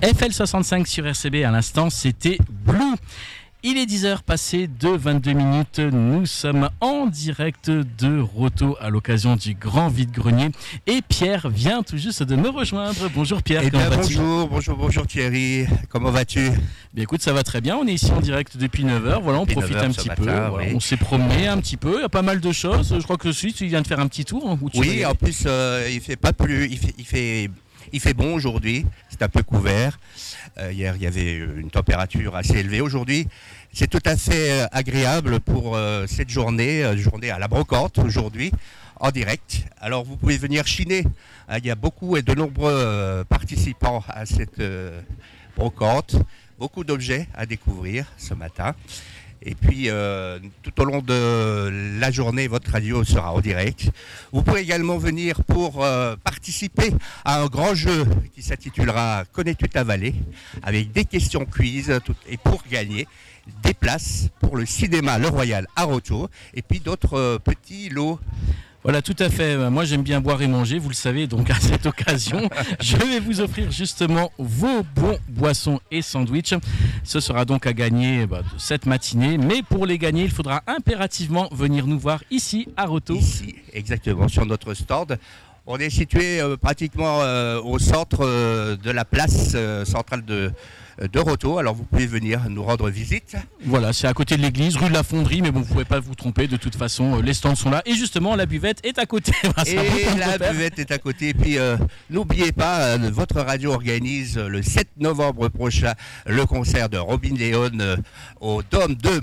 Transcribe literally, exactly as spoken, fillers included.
F L soixante-cinq sur R C B, à l'instant, c'était Blue. Il est dix heures passées de vingt-deux minutes. Nous sommes en direct de Roto à l'occasion du Grand Vide-Grenier. Et Pierre vient tout juste de me rejoindre. Bonjour Pierre, eh comment bien, vas-tu ? Bonjour, bonjour, bonjour Thierry. Comment vas-tu ? Bien, écoute, ça va très bien. On est ici en direct depuis neuf heures. Voilà, on Depuis profite neuf heures un ce petit matin, peu. Voilà, oui. on s'est promené un petit peu. Il y a pas mal de choses. Je crois que celui, tu viens de faire un petit tour. Hein, où tu Oui, vas- en plus, euh, il fait pas plus, il fait, il fait, il fait bon aujourd'hui. C'est un peu couvert. Euh, hier, il y avait une température assez élevée. Aujourd'hui, c'est tout à fait euh, agréable pour euh, cette journée, euh, journée à la brocante aujourd'hui, en direct. Alors, vous pouvez venir chiner. Hein, il y a beaucoup et de nombreux euh, participants à cette euh, brocante. Beaucoup d'objets à découvrir ce matin. Et puis, euh, tout au long de la journée, votre radio sera en direct. Vous pourrez également venir pour euh, participer à un grand jeu qui s'intitulera Connais-tu ta vallée ? Avec des questions quiz tout- et pour gagner des places pour le cinéma Le Royal à Roto et puis d'autres euh, petits lots. Voilà, tout à fait. Moi, j'aime bien boire et manger, vous le savez. Donc, à cette occasion, je vais vous offrir justement vos bons boissons et sandwichs. Ce sera donc à gagner bah, de cette matinée. Mais pour les gagner, il faudra impérativement venir nous voir ici à Roto. Ici, exactement, sur notre stand. On est situé euh, pratiquement euh, au centre euh, de la place euh, centrale de, de Roto. Alors vous pouvez venir nous rendre visite. Voilà, c'est à côté de l'église, rue de la Fonderie. Mais bon, vous ne pouvez pas vous tromper. De toute façon, euh, les stands sont là. Et justement, la buvette est à côté. Ça Et vaut la le faire. buvette est à côté. Et puis euh, n'oubliez pas, euh, votre radio organise euh, le sept novembre prochain le concert de Robin Leon euh, au Dôme de